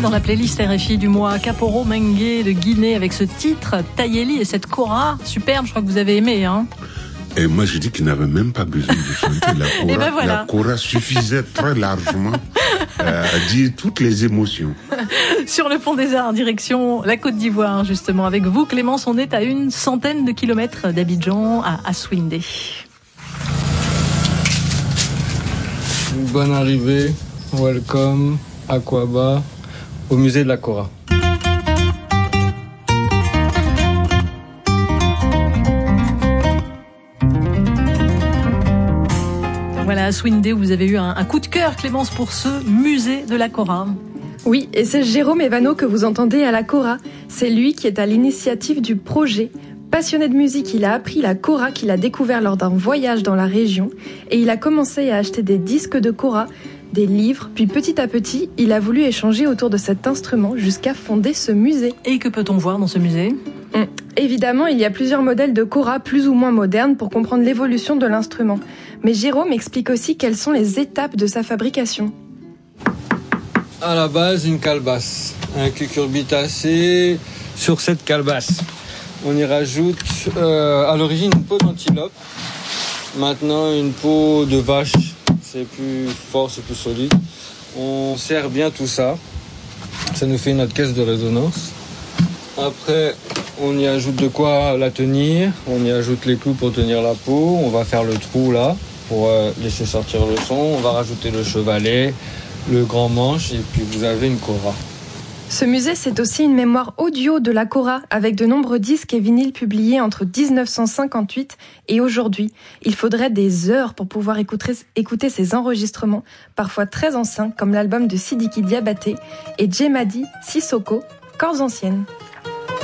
dans la playlist RFI du mois. Kaporo Mengue de Guinée avec ce titre, Tayeli et cette kora superbe, je crois que vous avez aimé. Hein. Et moi, j'ai dit qu'il n'avait même pas besoin de chanter la kora. Ben voilà. La kora suffisait très largement à dire toutes les émotions. Sur le pont des Arts, direction la Côte d'Ivoire, justement. Avec vous, Clémence, on est à 100 de kilomètres d'Abidjan, à Aswindé. Une bonne arrivée, welcome, Aquaba, au musée de la Kora. Voilà, à Aswindé, vous avez eu un coup de cœur, Clémence, pour ce musée de la Kora. Oui, et c'est Jérôme Evano que vous entendez à la Kora. C'est lui qui est à l'initiative du projet. Passionné de musique, il a appris la kora qu'il a découvert lors d'un voyage dans la région et il a commencé à acheter des disques de kora, des livres, puis petit à petit, il a voulu échanger autour de cet instrument jusqu'à fonder ce musée. Et que peut-on voir dans ce musée ? Évidemment, il y a plusieurs modèles de kora plus ou moins modernes pour comprendre l'évolution de l'instrument. Mais Jérôme explique aussi quelles sont les étapes de sa fabrication. À la base, une calebasse, un cucurbitacé sur cette calebasse. On y rajoute à l'origine une peau d'antilope, maintenant une peau de vache, c'est plus fort, c'est plus solide. On serre bien tout ça, ça nous fait notre caisse de résonance. Après, on y ajoute de quoi la tenir, on y ajoute les clous pour tenir la peau, on va faire le trou là pour laisser sortir le son, on va rajouter le chevalet, le grand manche et puis vous avez une kora. Ce musée, c'est aussi une mémoire audio de la kora, avec de nombreux disques et vinyles publiés entre 1958 et aujourd'hui. Il faudrait des heures pour pouvoir écouter ces enregistrements, parfois très anciens, comme l'album de Sidiki Diabaté et Djemadi Sissoko, Corps anciennes.